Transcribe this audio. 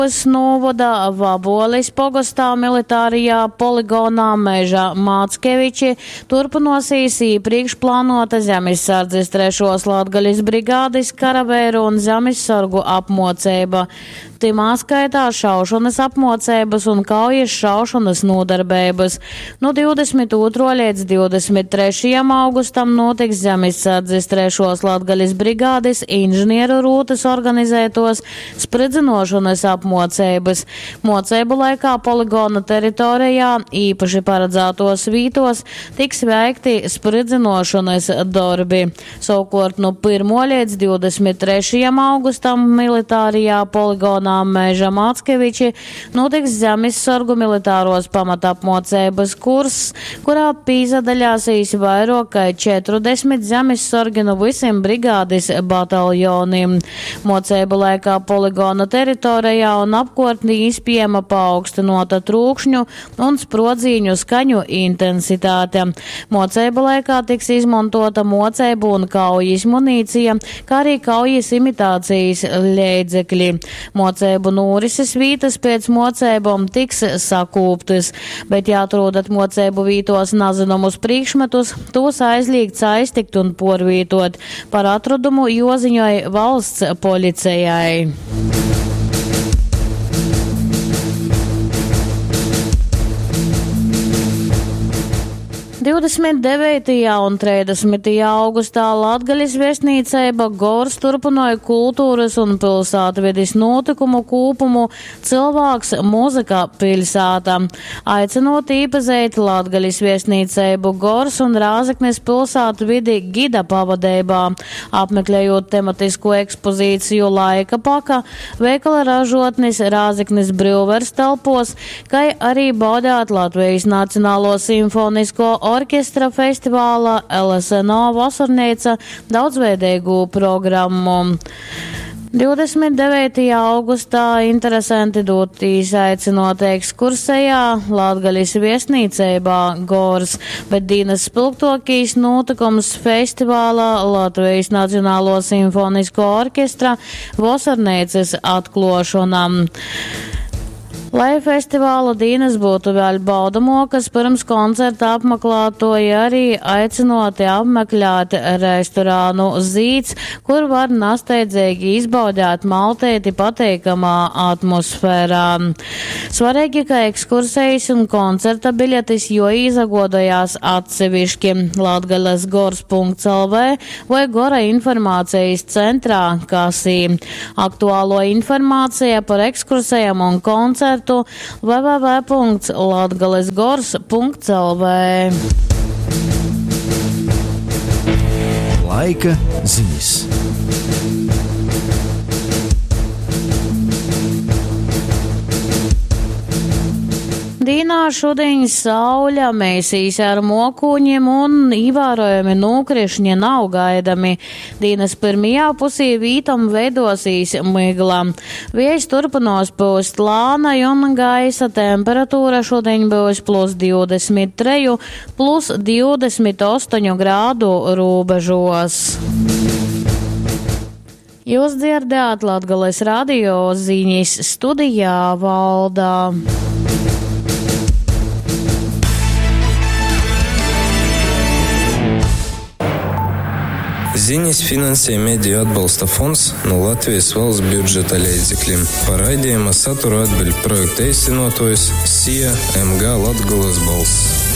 Novada Vabolis pogastā militārajā poligonā Meža Māckeviči turpinosies iepriekš plānota zemesardzes 3. Latgaļas brigādes karavēru un zemesargu apmocība. Timā skaitā šaušanas apmocības un kaujas šaušanas nodarbības. No 22. līdz 23. augustam notiks zemesardzes 3. Latgaļas brigādes inženieru rūtas organizētos spridzinošanas apmocības. Mocību laikā poligona teritorijā īpaši paredzētos vītos tiks veikti spridzinošanas darbi. Savukārt no 1. līdz 23. augustam militārajā poligonā Meža Māckeviči notiks zemesargu militāros pamatapmocības kurs, kurā pīzadaļāsīs vairāk kā 40 zemesargi no visiem brigādes bataljoniem. Mocību laikā poligona teritorijā un apkārtnī izpējama paaugstinota trūkšņu un sprodzīņu skaņu intensitāte. Mocību laikā tiks izmantota mocību un kaujas munīcija, kā arī kaujas imitācijas līdzekļi. Mocību norises vītas pēc mocībām tiks sakūptas, bet jāatrodat mocību vītos nazināmus priekšmetus, tos aizliegts aiztikt un porvītot. Par atradumu joziņoja valsts policijai. 29. un 30. augustā Latgaļas viesnīceiba Gors turpināja kultūras un pilsātvides notikumu kūpumu Cilvēks muzika pilsātā, aicinot īpazīt Latgaļas viesnīceibu Gors un Rāzeknes pilsātvidi gida pavadībā, apmeklējot tematisko ekspozīciju Laika paka, veikala ražotnes Rāzeknes brīvvers telpos, kā arī baudāt Latvijas Nacionālo simfonisko orķestra festivāla LSNO vasarnīca daudzveidīgu programmu. 29. augustā interesanti dotīs aicinot ekskursijā Latgaļas viesnīceibā Gors, bet dienas spilgtokīs notikums festivālā Latvijas Nacionālo simfonisko orķestra vasarnīcas atklošanam. Lai festivāla dienas būtu vēl baudamokas, pirms koncerta apmeklētoji arī aicinoti apmeklēt restorānu Zīds, kur var nasteidzīgi izbaudīt maltēti pateikamā atmosfērā. Svarīgi, ka ekskursijas un koncerta biļetes jo izagodojās atsevišķi latgaļasgors.lv vai Gora informācijas centrā Kasī. Aktuālo informācija par ekskursijām un koncertu www.latgalesgors.lv. Laika ziņas. Dīnā šodien sauļa mēsīs ar mokuņiem un ievērojami nokrišņi nav gaidami. Dienas pirmajā pusī vītam veidosīs migla. Vējš turpinās pūst lāna un gaisa temperatūra šodien būs +23, +28 grādu robežos. Jūs dzirdējāt Latgales radio ziņas, studijā Valdā. Ziņas finansē Mediju atbalsta fonds no Latvijas valsts budžeta līdzekļiem. Par raidījuma saturu atbild projekta īstenotājs SIA MG Latgales balss.